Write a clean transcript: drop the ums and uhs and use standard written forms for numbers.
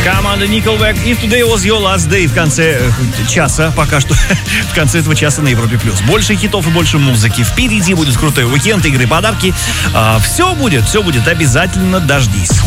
Команда Nickelback. If today was your last day в конце часа, пока что в конце этого часа на Европе+. Больше хитов и больше музыки. Впереди будет крутой уикенд, игры, подарки. Все будет, обязательно дождись.